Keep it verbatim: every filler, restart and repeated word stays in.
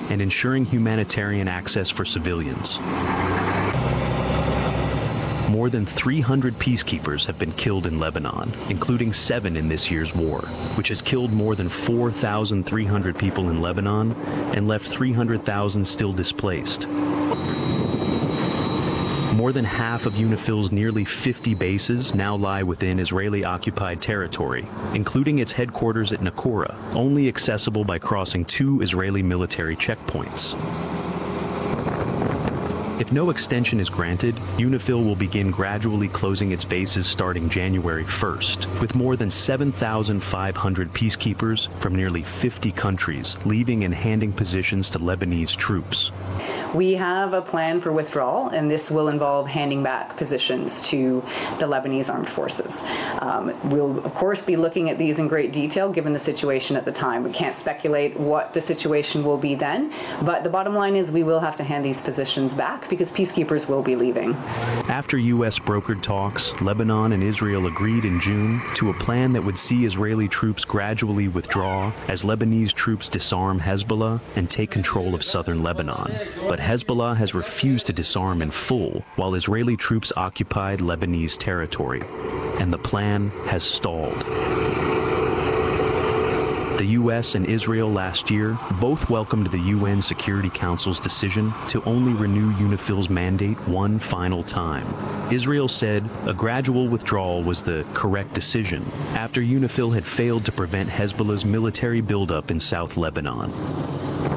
and ensuring humanitarian access for civilians. More than three hundred peacekeepers have been killed in Lebanon, including seven in this year's war, which has killed more than four thousand three hundred people in Lebanon and left three hundred thousand still displaced. More than half of UNIFIL's nearly fifty bases now lie within Israeli-occupied territory, including its headquarters at Naqoura, only accessible by crossing two Israeli military checkpoints. If no extension is granted, UNIFIL will begin gradually closing its bases starting January first, with more than seven thousand five hundred peacekeepers from nearly fifty countries leaving and handing positions to Lebanese troops. We have a plan for withdrawal, and this will involve handing back positions to the Lebanese armed forces. Um, we'll, of course, be looking at these in great detail given the situation at the time. We can't speculate what the situation will be then, but the bottom line is we will have to hand these positions back because peacekeepers will be leaving. After U S brokered talks, Lebanon and Israel agreed in June to a plan that would see Israeli troops gradually withdraw as Lebanese troops disarm Hezbollah and take control of southern Lebanon. But Hezbollah has refused to disarm in full while Israeli troops occupied Lebanese territory, and the plan has stalled. The U S and Israel last year both welcomed the U N Security Council's decision to only renew UNIFIL's mandate one final time. Israel said a gradual withdrawal was the correct decision after UNIFIL had failed to prevent Hezbollah's military buildup in South Lebanon.